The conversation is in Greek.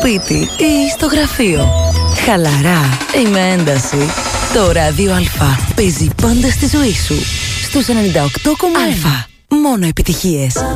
σπίτι ή στο γραφείο. Χαλαρά ή με ένταση. Το Ράδιο Α παίζει πάντα στη ζωή σου. Στους 98,1. Μόνο επιτυχίες.